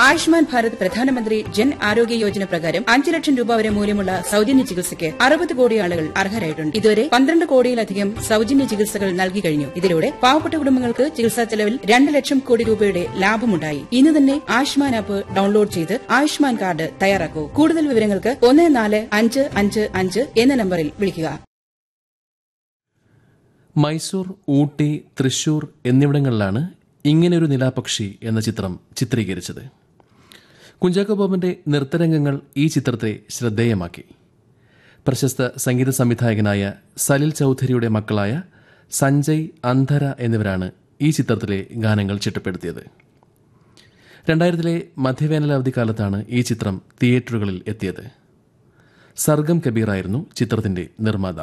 ആയുഷ്മാൻ ഭാരത് പ്രധാനമന്ത്രി ജൻ ആരോഗ്യ യോജന പ്രകാരം 5 ലക്ഷം രൂപ വരെ മൂല്യമുള്ള സൌജന്യ ചികിത്സയ്ക്ക് 60 കോടി ആളുകൾ അർഹരായിട്ടുണ്ട്. ഇതുവരെ 12 കോടിയിലധികം സൌജന്യ ചികിത്സകൾ നൽകി കഴിഞ്ഞു. ഇതിലൂടെ പാവപ്പെട്ട കുടുംബങ്ങൾക്ക് ചികിത്സാ ചെലവിൽ 2 ലക്ഷം കോടി രൂപയുടെ ലാഭമുണ്ടായി. ഇന്ന് തന്നെ ആയുഷ്മാൻ ആപ്പ് ഡൌൺലോഡ് ചെയ്ത് ആയുഷ്മാൻ കാർഡ് തയ്യാറാക്കൂ. കൂടുതൽ വിവരങ്ങൾക്ക് 14555 എന്ന നമ്പറിൽ വിളിക്കുക. മൈസൂർ, ഊട്ടി, തൃശൂർ എന്നിവിടങ്ങളിലാണ് ഇങ്ങനെയൊരു നിലാപക്ഷി എന്ന ചിത്രം ചിത്രീകരിച്ചത്. കുഞ്ചാക്കോ ബോബന്റെ നൃത്തരംഗങ്ങൾ ഈ ചിത്രത്തെ ശ്രദ്ധേയമാക്കി. പ്രശസ്ത സംഗീത സംവിധായകനായ സലിൽ ചൌധരിയുടെ മക്കളായ സഞ്ജയ്, അന്ധര എന്നിവരാണ് ഈ ചിത്രത്തിലെ ഗാനങ്ങൾ ചിട്ടപ്പെടുത്തിയത്. 2000-ലെ മധ്യവേനൽ അവധിക്കാലത്താണ് ഈ ചിത്രം തിയേറ്ററുകളിൽ എത്തിയത്. സർഗം കബീറായിരുന്നു ചിത്രത്തിന്റെ നിർമ്മാതാവ്.